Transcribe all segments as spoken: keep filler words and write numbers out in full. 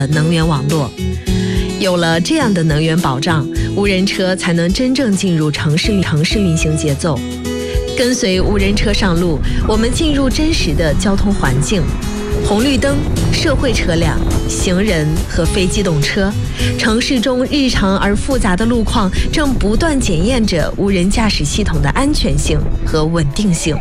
能源网络。有了这样的能源保障，无人车才能真正进入城市城市运行节奏。跟随无人车上路，我们进入真实的交通环境。红绿灯、社会车辆、行人和非机动车，城市中日常而复杂的路况正不断检验着无人驾驶系统的安全性和稳定性。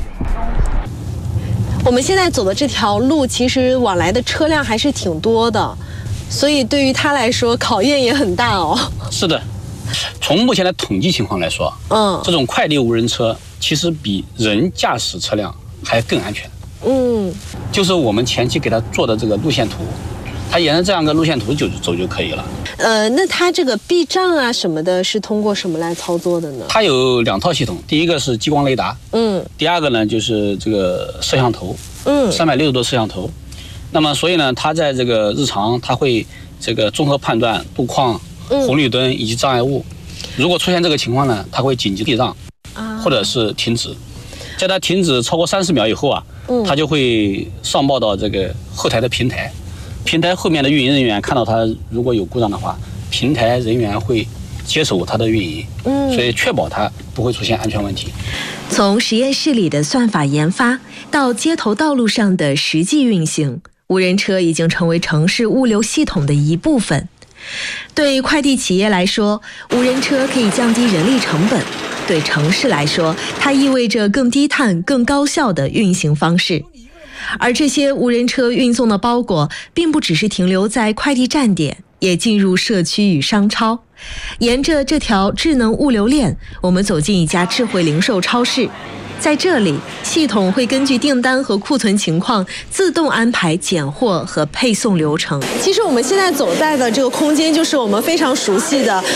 我们现在走的这条路，其实往来的车辆还是挺多的，所以对于他来说考验也很大哦。 是的，从目前的统计情况来说，嗯，这种快递无人车其实比人驾驶车辆还更安全。嗯，就是我们前期给他做的这个路线图，他沿着这样一个路线图就走就可以了。 呃，那他这个避障啊什么的，是通过什么来操作的呢？ 它有两套系统，第一个是激光雷达，嗯，第二个呢就是这个摄像头，嗯，三百六十度摄像头。那么所以呢，它在这个日常，它会这个综合判断路况、红绿灯以及障碍物。如果出现这个情况呢，它会紧急避让，或者是停止。在它停止超过三十秒以后啊，它就会上报到这个后台的平台，平台后面的运营人员看到它如果有故障的话，平台人员会接手它的运营，所以确保它不会出现安全问题。 从实验室里的算法研发到街头道路上的实际运行，无人车已经成为城市物流系统的一部分。对快递企业来说，无人车可以降低人力成本；对城市来说，它意味着更低碳、更高效的运行方式。而这些无人车运送的包裹，并不只是停留在快递站点，也进入社区与商超。沿着这条智能物流链，我们走进一家智慧零售超市。在这里，系统会根据订单和库存情况自动安排拣货和配送流程。其实我们现在走在的这个空间，就是我们非常熟悉的